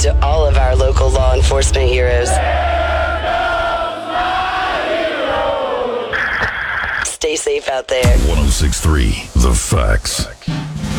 to all of our local law enforcement heroes. Stay safe out there. 1063 The Facts.